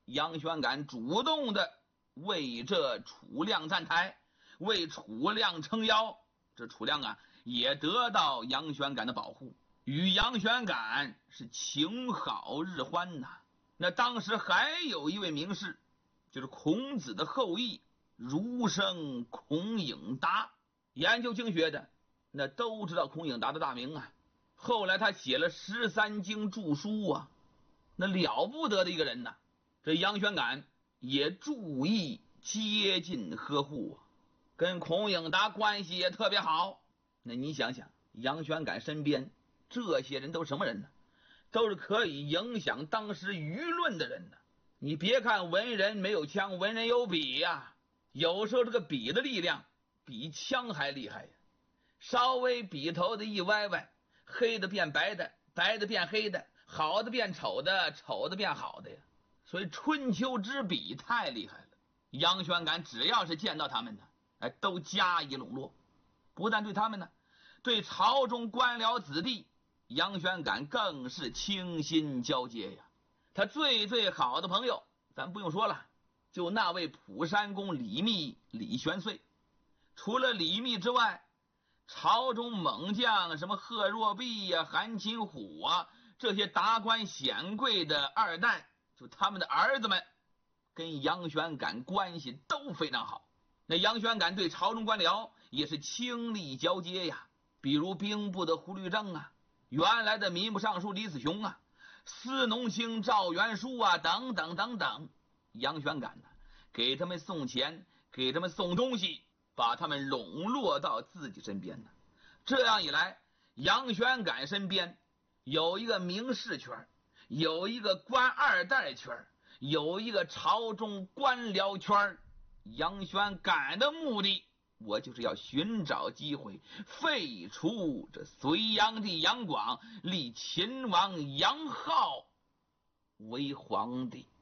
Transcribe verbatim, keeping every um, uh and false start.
杨玄感主动的为这楚亮站台，为楚亮撑腰。这楚亮啊也得到杨玄感的保护，与杨玄感是情好日欢呐。那当时还有一位名士，就是孔子的后裔儒生孔颖达。研究经学的那都知道孔颖达的大名啊，后来他写了十三经著书啊，那了不得的一个人呐。这杨玄感也注意接近呵护啊，跟孔颖达关系也特别好。那你想想，杨玄感身边这些人都是什么人呢？都是可以影响当时舆论的人呢。你别看文人没有枪，文人有笔呀、啊，有时候这个笔的力量比枪还厉害呀。稍微笔头的一歪歪，黑的变白的，白的变黑的，好的变丑的，丑的变好的呀。所以春秋之笔太厉害了。杨玄感只要是见到他们呢，哎，都加以笼络。不但对他们呢，对朝中官僚子弟，杨玄感更是倾心交接呀。他最最好的朋友，咱不用说了，就那位蒲山公李密李玄岁。除了李密之外，朝中猛将什么贺若弼呀、韩擒虎啊，这些达官显贵的二代，就他们的儿子们跟杨玄感关系都非常好。那杨玄感对朝中官僚也是倾力交接呀，比如兵部的胡律正啊，原来的民部尚书李子雄啊，司农卿赵元书啊，等等等等。杨玄感呢，给他们送钱，给他们送东西，把他们笼络到自己身边呢。这样一来，杨玄感身边有一个名士圈，有一个官二代圈，有一个朝中官僚圈。杨玄感的目的，我就是要寻找机会废除这隋炀帝杨广，立秦王杨浩为皇帝。